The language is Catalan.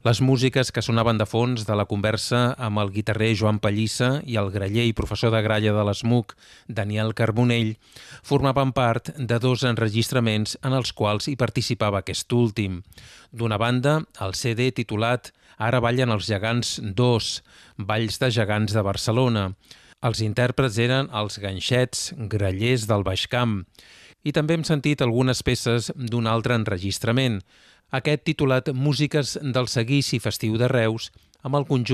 Les músiques que sonaven de fons de la conversa amb el guitarrer Joan Pallissa i el graller i professor de gralla de l'ESMUC, Daniel Carbonell, formaven part de 2 enregistraments en els quals hi participava aquest últim. D'una banda, el CD titulat Ara ballen els gegants 2, Balls de gegants de Barcelona. Els intèrprets eren els ganxets, grallers del Baix Camp. I també hem sentit algunes peces d'un altre enregistrament, aquest titulat Músiques del Seguici Festiu de Reus, amb el conjunt